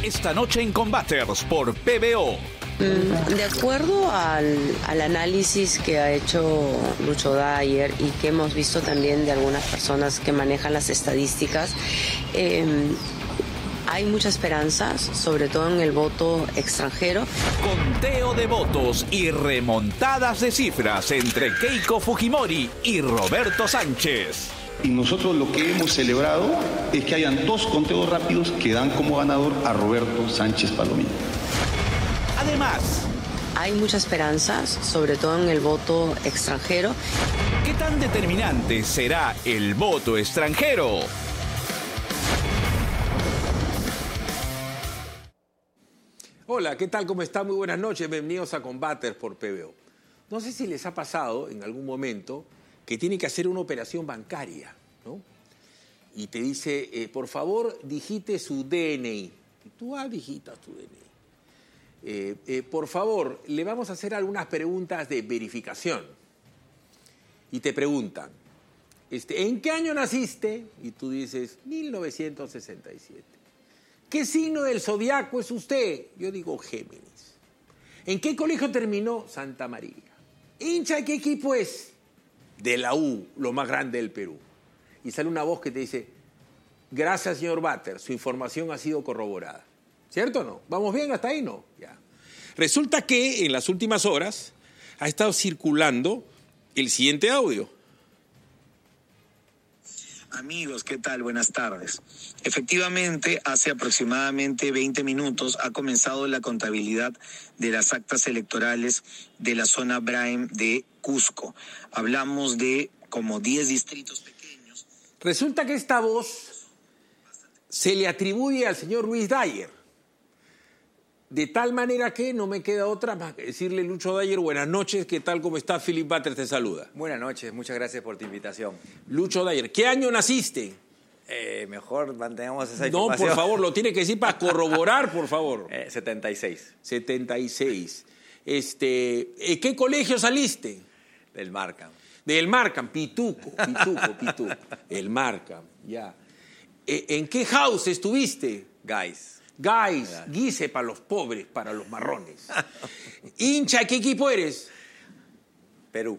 Esta noche en Combaters por PBO. De acuerdo al análisis que ha hecho Lucho Dyer y que hemos visto también de algunas personas que manejan las estadísticas, hay muchas esperanzas, sobre todo en el voto extranjero. Conteo de votos y remontadas de cifras entre Keiko Fujimori y Roberto Sánchez. Y nosotros lo que hemos celebrado es que hayan 2 conteos rápidos que dan como ganador a Roberto Sánchez Palomino. Además, hay muchas esperanzas, sobre todo en el voto extranjero. ¿qué tan determinante será el voto extranjero? Hola, ¿qué tal? ¿Cómo están? Muy buenas noches. Bienvenidos a Combaters por PBO. No sé si les ha pasado en algún momento que tienen que hacer una operación bancaria, ¿no? Y te dice, por favor, digite su DNI. Y tú digitas tu DNI. Por favor, le vamos a hacer algunas preguntas de verificación. Y te preguntan, ¿en qué año naciste? Y tú dices, 1967. ¿Qué signo del zodiaco es usted? Yo digo Géminis. ¿En qué colegio terminó? Santa María. ¿Hincha de qué equipo es? De la U, lo más grande del Perú. Y sale una voz que te dice, gracias, señor Batter, su información ha sido corroborada. ¿Cierto o no? ¿Vamos bien hasta ahí? No. Ya. Resulta que en las últimas horas ha estado circulando el siguiente audio. Amigos, ¿qué tal? Buenas tardes. Efectivamente, hace aproximadamente 20 minutos ha comenzado la contabilidad de las actas electorales de la zona Braem de Cusco. Hablamos de como 10 distritos pequeños. Resulta que esta voz se le atribuye al señor Luis Dyer. De tal manera que no me queda otra más que decirle, Lucho Dyer, buenas noches, ¿qué tal? ¿Cómo está? Philip Batter te saluda. Buenas noches, muchas gracias por tu invitación. Lucho Dyer, ¿qué año naciste? Mejor mantengamos esa No, información. por favor, lo tiene que decir para corroborar, por favor. 76. 76. ¿Qué colegio saliste? Del Markham. Del Markham, Pituco. El Markham, ya. ¿En qué house estuviste? Guys. Guise para los pobres, para los marrones. ¿Hincha, qué equipo eres? Perú.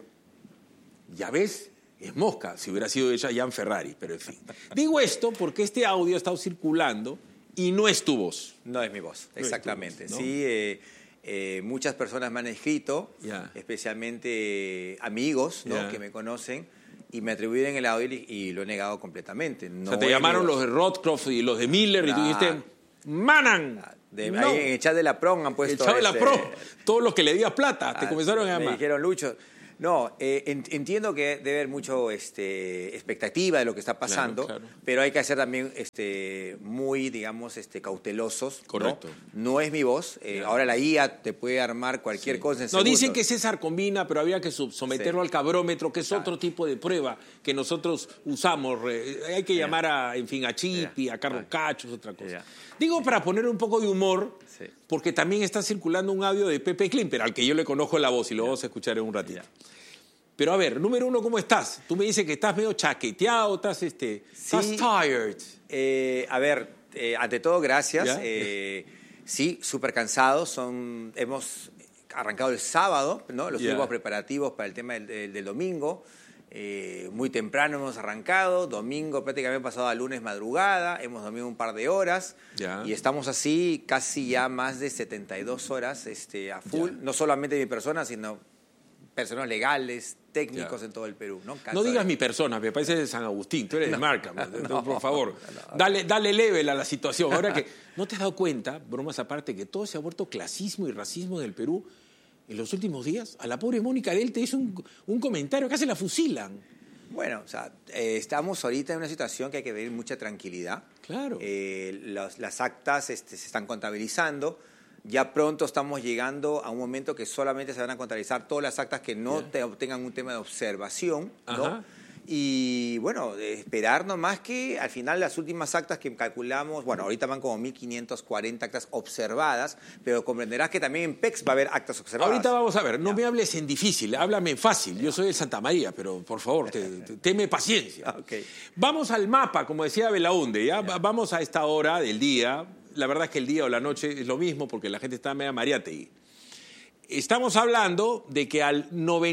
Ya ves, es mosca, si hubiera sido ella Jan Ferrari, pero en fin. Digo esto porque este audio ha estado circulando y no es tu voz. No es mi voz, exactamente. No es tu voz, ¿no? Sí, muchas personas me han escrito, especialmente amigos, ¿no? Que me conocen, y me atribuyen el audio y lo he negado completamente. No, o sea, te llamaron los de Rothkroft y los de Miller y tú dijiste, ¡Manan! Ahí en el chat de la PRON han puesto... El chat de la PRON, todos los que le digas plata, te comenzaron a llamar. Me dijeron, Lucho... No, entiendo que debe haber mucho expectativa de lo que está pasando, claro. Pero hay que ser también muy, digamos, cautelosos. Correcto. No es mi voz. Ahora la IA te puede armar cualquier cosa en segundos. Dicen que César combina, pero había que someterlo al cabrómetro, que es otro tipo de prueba que nosotros usamos. Hay que llamar a Chipi, a Carlos Cacho, es otra cosa. Digo, para poner un poco de humor, porque también está circulando un audio de Pepe Klimper, al que yo le conozco la voz y lo vamos a escuchar en un ratito. Pero a ver, número uno, ¿cómo estás? Tú me dices que estás medio chaqueteado, estás tired. A ver, ante todo, gracias. Sí, súper cansados. Hemos arrancado el sábado, ¿no? Los últimos preparativos para el tema del domingo. Muy temprano hemos arrancado, domingo prácticamente pasado a lunes madrugada, hemos dormido un par de horas y estamos así casi ya más de 72 horas a full, no solamente mi persona, sino personas legales, técnicos en todo el Perú. No digas mi persona, me parece de San Agustín, tú eres de Markham, por favor, dale level a la situación. Ahora que no te has dado cuenta, bromas aparte, que todo se ha vuelto clasismo y racismo en el Perú. En los últimos días, a la pobre Mónica Del te hizo un comentario, casi la fusilan. Bueno, o sea, estamos ahorita en una situación que hay que tener mucha tranquilidad. Claro. Las actas se están contabilizando. Ya pronto estamos llegando a un momento que solamente se van a contabilizar todas las actas que no tengan un tema de observación, ¿no? Y bueno, esperar nomás que al final las últimas actas que calculamos, bueno, ahorita van como 1.540 actas observadas, pero comprenderás que también en PEX va a haber actas observadas. Ahorita vamos a ver, no me hables en difícil, háblame en fácil. Yo soy de Santa María, pero por favor, teme paciencia. Okay. Vamos al mapa, como decía Belaunde, ¿ya? Vamos a esta hora del día, la verdad es que el día o la noche es lo mismo porque la gente está media mariategui. Estamos hablando de que al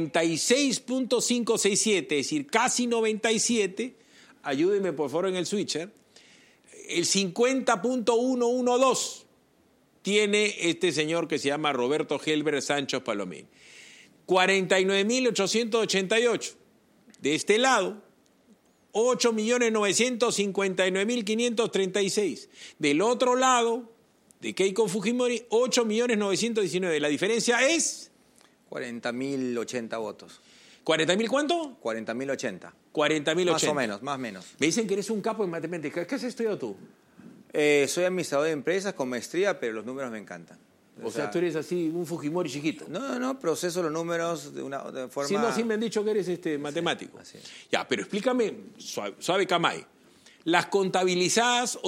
96.567, es decir, casi 97, ayúdenme por favor en el switcher, el 50.112 tiene este señor que se llama Roberto Helber Sánchez Palomín. 49.888. De este lado, 8.959.536. Del otro lado, de Keiko Fujimori, 8.919.000. La diferencia es 40.080 votos. ¿40.000 cuánto? 40.080. 40.080. Más o menos, más o menos. Me dicen que eres un capo en matemáticas. ¿Qué has estudiado tú? Soy administrador de empresas con maestría, pero los números me encantan. O sea, tú eres así, un Fujimori chiquito. No, proceso los números de forma... Sí, no, sí me han dicho que eres matemático. Sí, así es. Ya, pero explícame, suave Camay. Las contabilizadas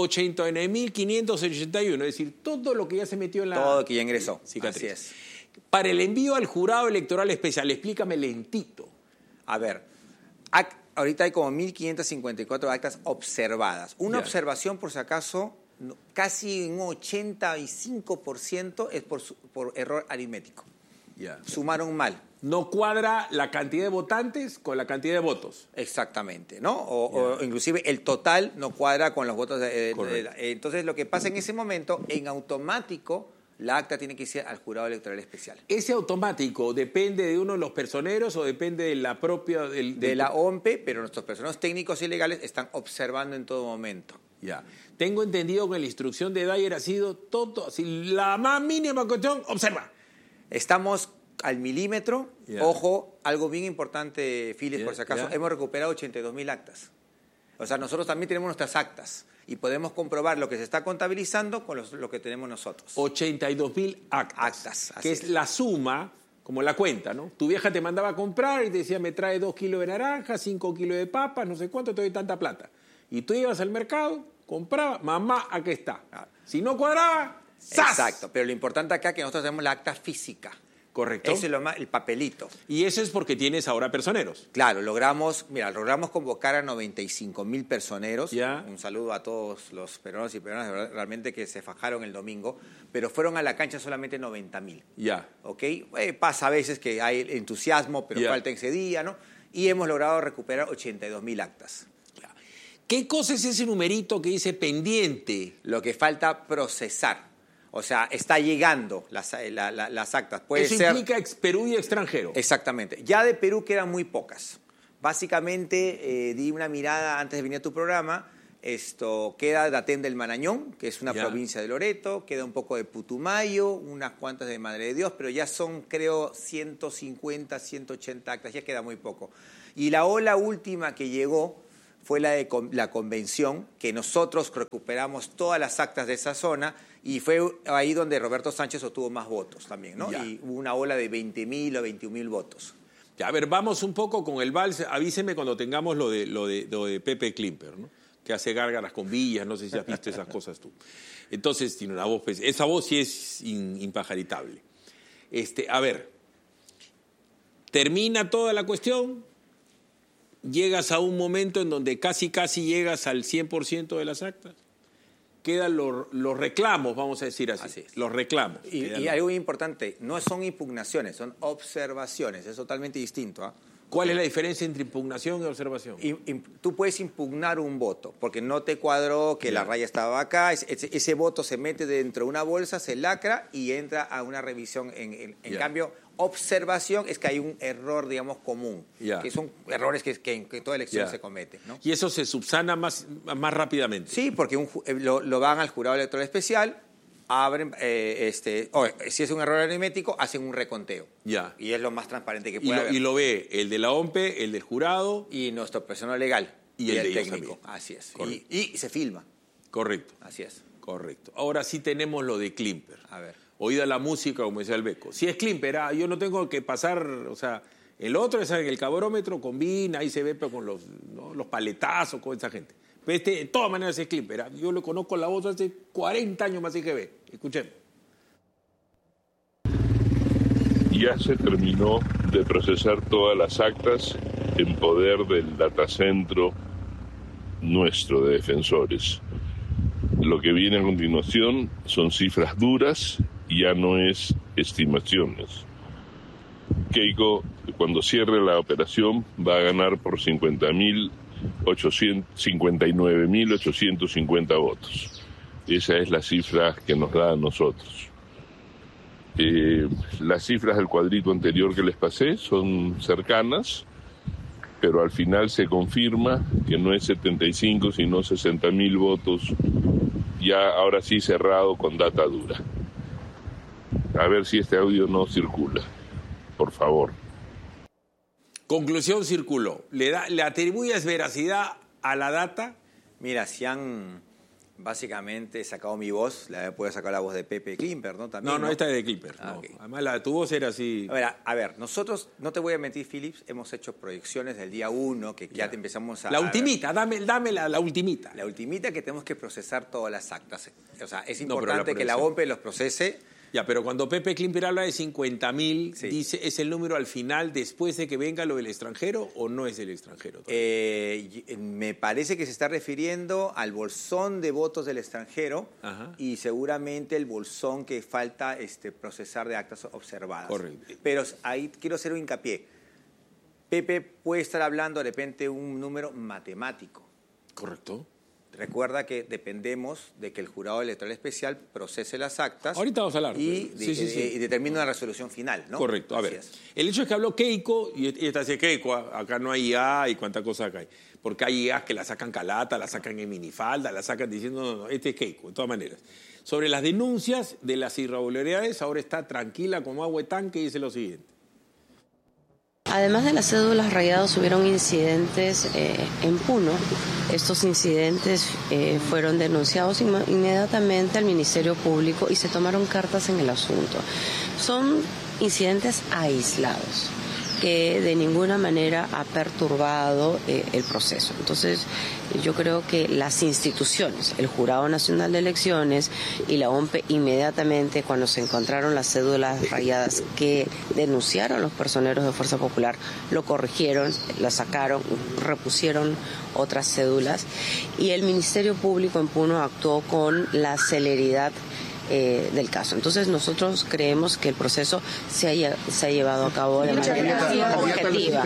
89.581, es decir, todo lo que ya se metió en la... Todo que ya ingresó, cicatriz. así es. Para el envío al jurado electoral especial, explícame lentito. A ver, ahorita hay como 1.554 actas observadas. Una observación, por si acaso, casi un 85% es por error aritmético. Sumaron mal. No cuadra la cantidad de votantes con la cantidad de votos. Exactamente, ¿no? O inclusive el total no cuadra con los votos. Entonces, lo que pasa en ese momento, en automático, la acta tiene que ir al jurado electoral especial. ¿Ese automático depende de uno de los personeros o depende de la propia... de la OMPE, pero nuestros personeros técnicos y legales están observando en todo momento. Ya. Tengo entendido que la instrucción de Dyer ha sido todo, así, la más mínima cuestión, observa. Estamos al milímetro. Ojo, algo bien importante, Phyllis, por si acaso, hemos recuperado 82.000 actas. O sea, nosotros también tenemos nuestras actas y podemos comprobar lo que se está contabilizando con lo que tenemos nosotros. 82.000 actas, que es la suma, como la cuenta, ¿no? Tu vieja te mandaba a comprar y te decía, me trae 2 kilos de naranja, 5 kilos de papas, no sé cuánto, te doy tanta plata. Y tú ibas al mercado, comprabas, mamá, aquí está. Si no cuadraba, ¡zas! Exacto, pero lo importante acá es que nosotros tenemos la acta física. Correcto. Eso es el papelito. Y eso es porque tienes ahora personeros. Claro, logramos convocar a 95.000 personeros. Un saludo a todos los peruanos y peruanas realmente que se fajaron el domingo, pero fueron a la cancha solamente 90.000. ¿Ok? Pasa a veces que hay entusiasmo, pero falta ese día, ¿no? Y hemos logrado recuperar 82.000 actas. ¿Qué cosa es ese numerito que dice pendiente? Lo que falta procesar. O sea, está llegando las actas. Eso implica Perú y extranjero. Exactamente. Ya de Perú quedan muy pocas. Básicamente, di una mirada antes de venir a tu programa. Queda Datén del Marañón, que es una provincia de Loreto. Queda un poco de Putumayo, unas cuantas de Madre de Dios, pero ya son, creo, 150, 180 actas. Ya queda muy poco. Y la ola última que llegó fue la de la convención, que nosotros recuperamos todas las actas de esa zona y fue ahí donde Roberto Sánchez obtuvo más votos también, ¿no? Y hubo una ola de 20.000 o 21.000 votos. A ver, vamos un poco con el vals. Avíseme cuando tengamos lo de Pepe Klimper, ¿no? Que hace gárgaras con villas, no sé si has visto esas cosas tú. Entonces tiene una voz, esa voz sí es impajaritable. A ver, termina toda la cuestión. Llegas a un momento en donde casi llegas al 100% de las actas. Quedan los reclamos, vamos a decir así. Los reclamos. Y algo muy importante, no son impugnaciones, son observaciones, es totalmente distinto. ¿Cuál es la diferencia entre impugnación y observación? Tú puedes impugnar un voto, porque no te cuadró que la raya estaba acá, ese voto se mete dentro de una bolsa, se lacra y entra a una revisión. En cambio, observación es que hay un error, digamos, común, que son errores que en toda elección se cometen, ¿no? Y eso se subsana más rápidamente. Sí, porque lo van al jurado electoral especial, abren, si es un error aritmético, hacen un reconteo. Y es lo más transparente que puede haber. Y lo ve el de la OMPE, el del jurado. Y nuestro personal legal. Y el técnico. Así es. Y se filma. Correcto. Así es. Correcto. Ahora sí tenemos lo de Klimper. A ver. Oída la música, como decía el Beco. Si es Klimper, yo no tengo que pasar, o sea, el otro es en el cabrómetro, combina, ahí se ve pero con los paletazos, con esa gente. Pero de todas maneras es Klimper. Yo lo conozco la voz hace 40 años más que ve. Escuchemos. Ya se terminó de procesar todas las actas en poder del datacentro nuestro de defensores. Lo que viene a continuación son cifras duras, ya no es estimaciones. Keiko, cuando cierre la operación, va a ganar por 59.850 votos. Esa es la cifra que nos da a nosotros. Las cifras del cuadrito anterior que les pasé son cercanas, pero al final se confirma que no es 75, sino 60.000 votos, ya ahora sí cerrado con data dura. A ver si este audio no circula, por favor. Conclusión, circuló. ¿Le atribuyes veracidad a la data? Mira, si han básicamente sacado mi voz, la puede sacar la voz de Pepe Klimper, ¿no? También, No, esta es de Klimper. No. Okay. Además, tu voz era así. A ver, nosotros, no te voy a mentir, Philips, hemos hecho proyecciones del día 1, que ya te empezamos a... La ultimita, dame la ultimita. La ultimita, que tenemos que procesar todas las actas. O sea, es importante que la OMPE los procese. Ya, pero cuando Pepe Klimper habla de 50.000, sí, dice, ¿es el número al final después de que venga lo del extranjero o no es del extranjero? Me parece que se está refiriendo al bolsón de votos del extranjero. Ajá. Y seguramente el bolsón que falta procesar de actas observadas. Correcto. Pero ahí quiero hacer un hincapié. Pepe puede estar hablando de repente un número matemático. Correcto. Recuerda que dependemos de que el jurado electoral especial procese las actas. Ahorita vamos a hablar. Y determine una resolución final, ¿no? Correcto. A ver, el hecho es que habló Keiko, y esta dice Keiko, acá no hay IA y cuánta cosa acá hay. Porque hay IA que la sacan calata, la sacan en minifalda, la sacan diciendo, no, este es Keiko, de todas maneras. Sobre las denuncias de las irregularidades, ahora está tranquila como agua de tanque y dice lo siguiente. Además de las cédulas rayadas, hubieron incidentes en Puno. Estos incidentes fueron denunciados inmediatamente al Ministerio Público y se tomaron cartas en el asunto. Son incidentes aislados que de ninguna manera ha perturbado el proceso. Entonces, yo creo que las instituciones, el Jurado Nacional de Elecciones y la OMPE, inmediatamente cuando se encontraron las cédulas rayadas que denunciaron los personeros de Fuerza Popular, lo corrigieron, las sacaron, repusieron otras cédulas y el Ministerio Público en Puno actuó con la celeridad del caso. Entonces nosotros creemos que el proceso se ha llevado a cabo de manera objetiva.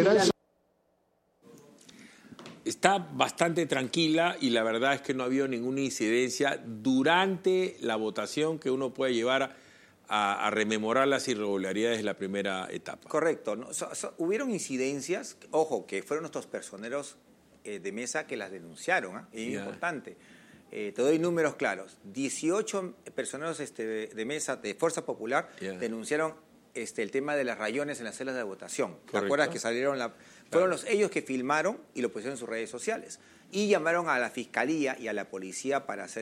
Está bastante tranquila y la verdad es que no ha habido ninguna incidencia durante la votación que uno puede llevar a rememorar las irregularidades de la primera etapa. Correcto. ¿No? Hubieron incidencias, ojo, que fueron nuestros personeros de mesa que las denunciaron, es importante. Te doy números claros. 18 personeros de mesa de Fuerza Popular denunciaron el tema de las rayones en las celas de votación. ¿Te acuerdas que salieron fueron ellos que filmaron y lo pusieron en sus redes sociales? Y llamaron a la Fiscalía y a la Policía para hacer